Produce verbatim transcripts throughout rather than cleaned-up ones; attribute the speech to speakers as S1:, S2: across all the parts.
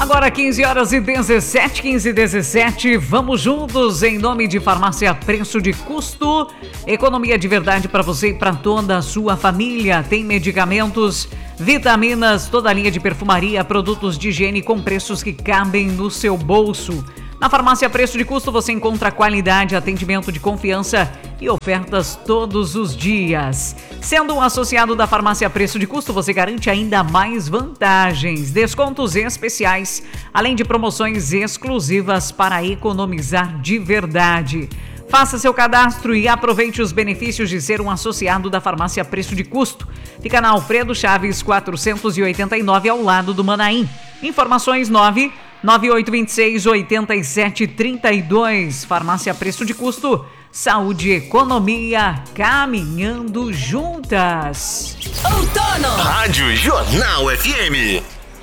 S1: Agora quinze horas e dezessete, quinze e dezessete, vamos juntos em nome de Farmácia Preço de Custo, economia de verdade para você e para toda a sua família. Tem medicamentos, vitaminas, toda a linha de perfumaria, produtos de higiene com preços que cabem no seu bolso. Na Farmácia Preço de Custo você encontra qualidade, atendimento de confiança e ofertas todos os dias. Sendo um associado da Farmácia Preço de Custo, você garante ainda mais vantagens, descontos especiais, além de promoções exclusivas para economizar de verdade. Faça seu cadastro e aproveite os benefícios de ser um associado da Farmácia Preço de Custo. Fica na Alfredo Chaves quatrocentos e oitenta e nove, ao lado do Manaim. Informações nove nove oito dois seis, oito sete três dois. Farmácia Preço de Custo. Saúde e economia caminhando juntas.
S2: Outono. Rádio Jornal F M.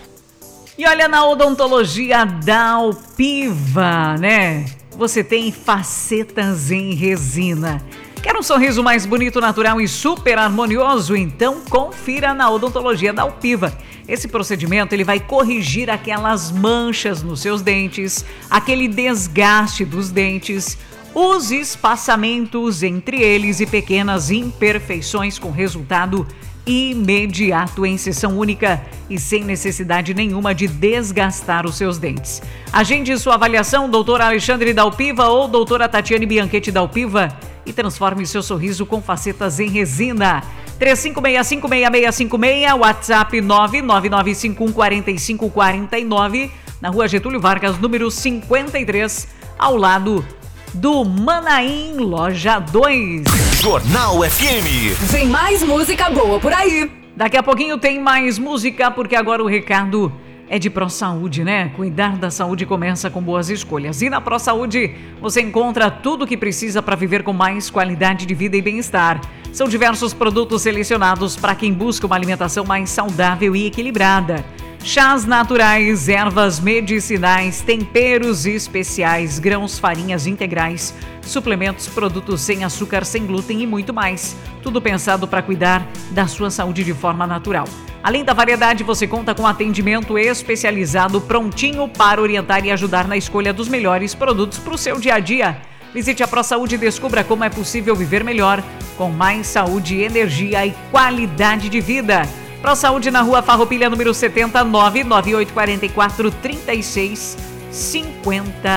S1: E olha, na odontologia da Alpiva, né? Você tem facetas em resina. Quer um sorriso mais bonito, natural e super harmonioso? Então confira na odontologia da Alpiva. Esse procedimento ele vai corrigir aquelas manchas nos seus dentes, aquele desgaste dos dentes, os espaçamentos entre eles e pequenas imperfeições com resultado imediato em sessão única e sem necessidade nenhuma de desgastar os seus dentes. Agende sua avaliação, doutor Alexandre da Alpiva ou doutora Tatiane Bianchetti da Alpiva, e transforme seu sorriso com facetas em resina. três cinco seis cinco seis seis cinco seis, WhatsApp nove nove nove cinco um quatro cinco quatro nove, na Rua Getúlio Vargas, número cinquenta e três, ao lado do Manaim, loja dois.
S2: Jornal F M.
S3: Vem mais música boa por aí.
S1: Daqui a pouquinho tem mais música, porque agora o recado é de ProSaúde, né? Cuidar da saúde começa com boas escolhas. E na ProSaúde você encontra tudo o que precisa para viver com mais qualidade de vida e bem-estar. São diversos produtos selecionados para quem busca uma alimentação mais saudável e equilibrada. Chás naturais, ervas medicinais, temperos especiais, grãos, farinhas integrais, suplementos, produtos sem açúcar, sem glúten e muito mais. Tudo pensado para cuidar da sua saúde de forma natural. Além da variedade, você conta com atendimento especializado prontinho para orientar e ajudar na escolha dos melhores produtos para o seu dia a dia. Visite a ProSaúde e descubra como é possível viver melhor, com mais saúde, energia e qualidade de vida. ProSaúde na Rua Farroupilha, número setenta, nove nove oito quatro quatro três seis cinco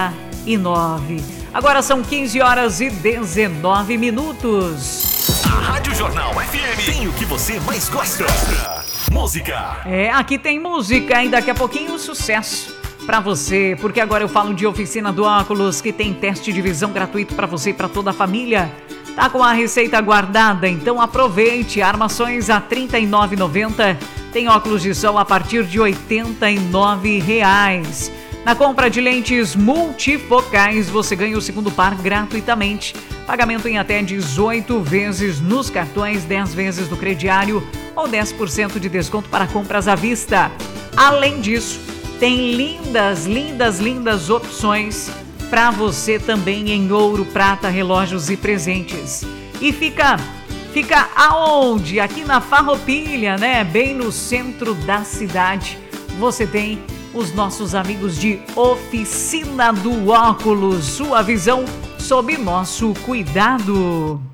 S1: nove. Agora são quinze horas e dezenove minutos.
S2: A Rádio Jornal F M tem o que você mais gosta. Música.
S1: É, aqui tem música e daqui a pouquinho sucesso pra você, porque agora eu falo de Oficina do Óculos, que tem teste de visão gratuito pra você e pra toda a família. Tá com a receita guardada, então aproveite. Armações a trinta e nove reais e noventa centavos. Tem óculos de sol a partir de oitenta e nove reais. Na compra de lentes multifocais, você ganha o segundo par gratuitamente. Pagamento em até dezoito vezes nos cartões, dez vezes no crediário ou dez por cento de desconto para compras à vista. Além disso, tem lindas, lindas, lindas opções para você também em ouro, prata, relógios e presentes. E fica, fica aonde? Aqui na Farroupilha, né? Bem no centro da cidade. Você tem os nossos amigos de Oficina do Óculos. Sua visão sob nosso cuidado.